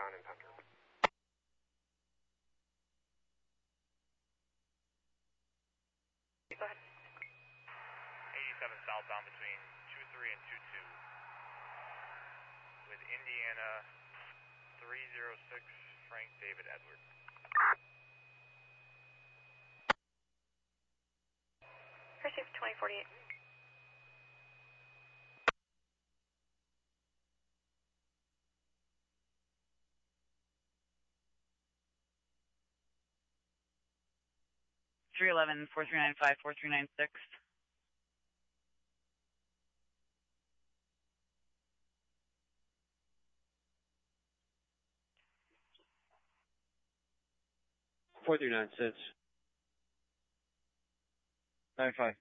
John and Hunter. Go ahead. 87 southbound between 23 and 22 with Indiana 306 Frank David Edward. Receive 2048. Three 4395 4396. Four 396. 95.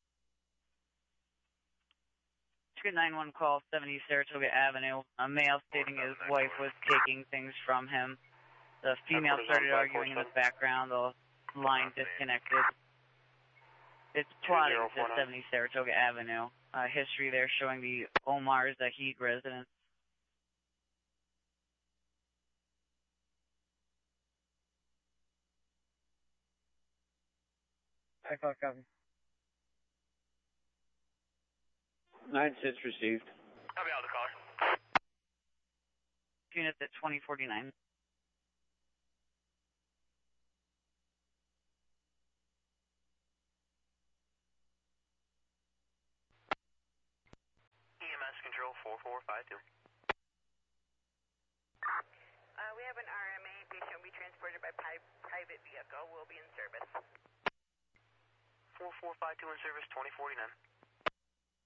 291 call 70 Saratoga Avenue. A male stating his wife was taking things from him. The female started arguing in the background. The line disconnected. It's plotting to 70 Saratoga Avenue. History there showing the Omar Zahid residence. High call, copy. 96 received. Copy out the caller. Units at 2049. EMS control 4452. We have an RMA patient will be transported by private vehicle. Will be in service. 4452 in service 2049.